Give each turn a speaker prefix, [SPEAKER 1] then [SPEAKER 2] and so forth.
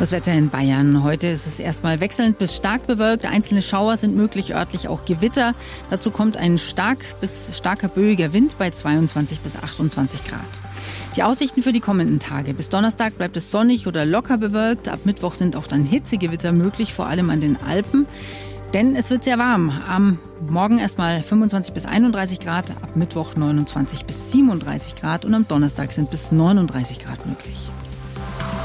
[SPEAKER 1] Das Wetter in Bayern. Heute ist es erstmal wechselnd bis stark bewölkt. Einzelne Schauer sind möglich, örtlich auch Gewitter. Dazu kommt ein stark bis starker böiger Wind bei 22 bis 28 Grad. Die Aussichten für die kommenden Tage. Bis Donnerstag bleibt es sonnig oder locker bewölkt. Ab Mittwoch sind auch dann Hitzegewitter möglich, vor allem an den Alpen. Denn es wird sehr warm. Am Morgen erstmal 25 bis 31 Grad, ab Mittwoch 29 bis 37 Grad und am Donnerstag sind bis 39 Grad möglich.